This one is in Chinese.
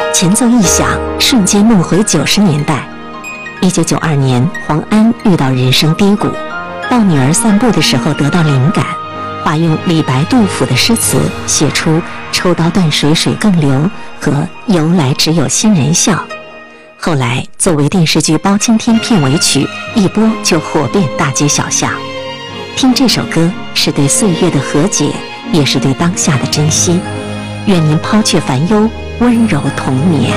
前奏一响，瞬间梦回90年代。1992年，黄安遇到人生低谷，抱女儿散步的时候得到灵感，化用李白、杜甫的诗词，写出“抽刀断水水更流”和“由来只有新人笑”。后来作为电视剧《包青天》片尾曲，一播就火遍大街小巷。听这首歌是对岁月的和解，也是对当下的珍惜。愿您抛却烦忧，温柔童年。